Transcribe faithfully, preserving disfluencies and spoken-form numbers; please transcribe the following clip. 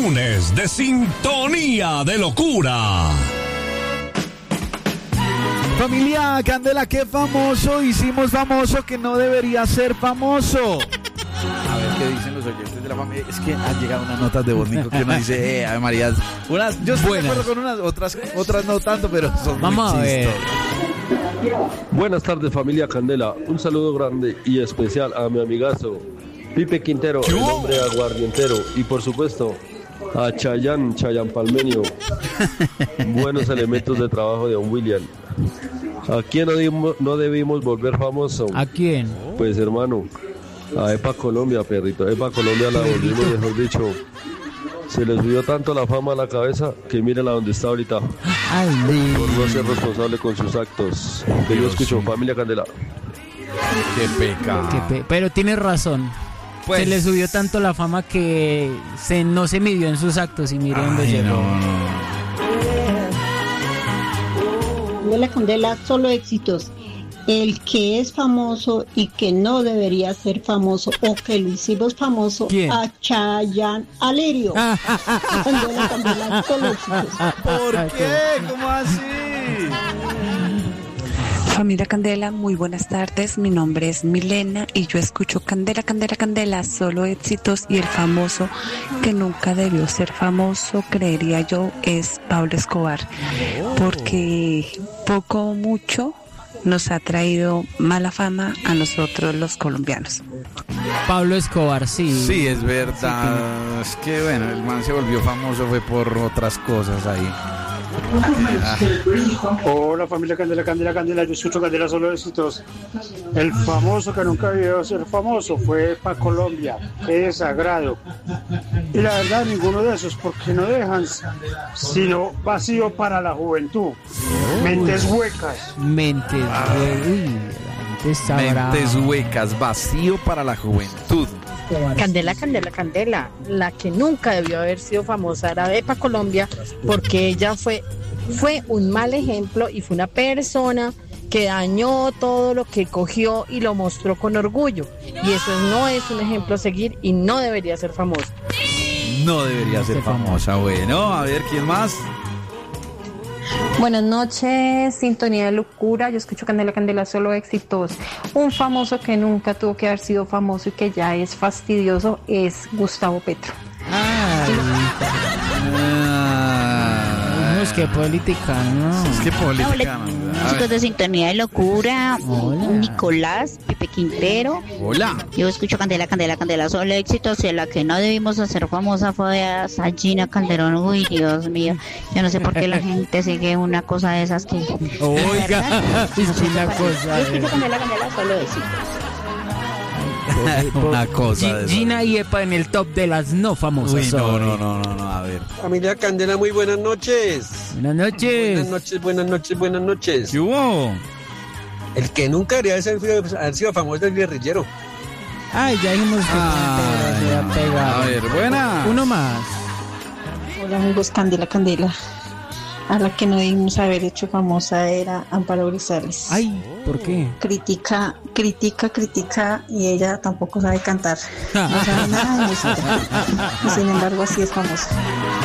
lunes de Sintonía de Locura. Familia Candela, qué famoso hicimos famoso que no debería ser famoso. A ver qué dicen los oyentes de la familia. Es que han llegado unas notas de voz, Nico, que uno dice, eh, Ave María. Unas, yo estoy Buenas. de acuerdo con unas, otras, otras no tanto, pero son Vamos muy a ver. Buenas tardes, familia Candela. Un saludo grande y especial a mi amigazo Pipe Quintero, el hombre aguardientero, y por supuesto a Chayán, Chayán Palmenio. Buenos elementos de trabajo de Don William. ¿A quién no debimos, no debimos volver famoso? ¿A quién? Pues hermano, a Epa Colombia, perrito. Epa Colombia la volvimos, mejor dicho. Se le subió tanto la fama a la cabeza que mírenla donde está ahorita. Ay, por no ser responsable con sus actos. Que yo escucho, familia Candela. Qué pecado. Qué pe- Pero tienes razón. Pues, se le subió tanto la fama que se, no se midió en sus actos y miren dónde llegó. No, no. Candela, Candela, solo éxitos. El que es famoso y que no debería ser famoso o que lo hicimos famoso, ¿quién? A Chayanne Alerio. Candela, Candela, solo éxitos. ¿Por qué? ¿Cómo así? Familia Candela, muy buenas tardes. Mi nombre es Milena y yo escucho Candela, Candela, Candela, solo éxitos. Y el famoso que nunca debió ser famoso, creería yo, es Pablo Escobar, porque poco o mucho nos ha traído mala fama a nosotros los colombianos. Pablo Escobar, sí. Sí, es verdad. Es que bueno, el man se volvió famoso fue por otras cosas ahí. Ah. Hola familia Candela, Candela, Candela, yo escucho Candela solo éxitos. El famoso que nunca debió ser famoso fue para Colombia, qué desagrado. Y la verdad ninguno de esos, porque no dejan sino vacío para la juventud. Mentes huecas. Mentes huecas. Uy, la gente está Mentes brava. huecas, vacío para la juventud. Candela, Candela, Candela, la que nunca debió haber sido famosa era Epa Colombia, porque ella fue, fue un mal ejemplo y fue una persona que dañó todo lo que cogió y lo mostró con orgullo. Y eso no es un ejemplo a seguir y no debería ser famoso. No debería ser famosa, bueno. A ver, ¿quién más? Buenas noches, Sintonía de Locura. Yo escucho Candela, Candela, solo éxitos. Un famoso que nunca tuvo que haber sido famoso y que ya es fastidioso es Gustavo Petro. Ay, Ah, no, es que política, ¿no? es que política. Hola, A chicos ver. de Sintonía de Locura. Hola. Nicolás, Pipe Quintero. Hola. Yo escucho Candela, Candela, Candela, solo éxitos. Y la que no debimos hacer famosa fue a Sagina Calderón. Uy, Dios mío. Yo no sé por qué la gente sigue una cosa de esas que... Oiga, es que una cosa. Yo escucho Candela, Candela, solo éxitos. Una cosa de Gi- esa. Gina y Epa en el top de las no famosas. Uy, no, hoy. no, no, no, no, a ver. Familia Candela, muy buenas noches. Buenas noches. Buenas noches, buenas noches, buenas noches. ¿Qué hubo? El que nunca debería ser- haber sido famoso es el guerrillero. Ay, ya dijimos que Ah, se ha pegado. a ver, buena. Uno más. Hola amigos, Candela, Candela. A la que no debimos haber hecho famosa era Amparo Grisales. Ay, ¿por qué? Critica, critica, critica y ella tampoco sabe cantar. No sabe nada de música. Y sin embargo así es famosa.